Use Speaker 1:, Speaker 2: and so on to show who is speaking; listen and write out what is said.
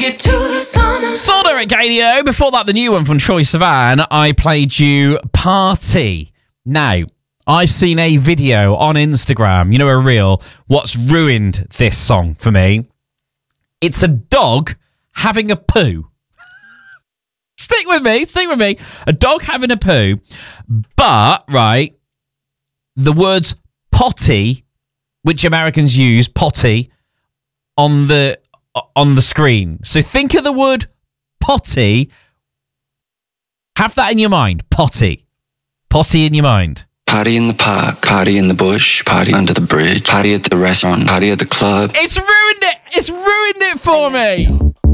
Speaker 1: it to the sun.
Speaker 2: Solder at Radio. Before that, the new one from Troye Sivan. I played you Party. Now, I've seen a video on Instagram, you know, a reel, what's ruined this song for me. It's a dog having a poo. Stick with me. A dog having a poo. But, right, the words potty, which Americans use, potty, on the screen. So think of the word potty. Have that in your mind. Potty. Potty in your mind.
Speaker 3: Party in the park, party in the bush, party under the bridge, party at the restaurant, party at the club.
Speaker 2: It's ruined it. It's ruined it for me.